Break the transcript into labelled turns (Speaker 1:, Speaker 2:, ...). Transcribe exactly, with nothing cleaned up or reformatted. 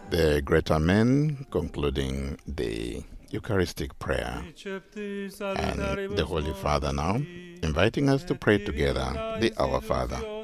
Speaker 1: The Great Amen, concluding the Eucharistic prayer, and the Holy Father now, inviting us to pray together the Our Father.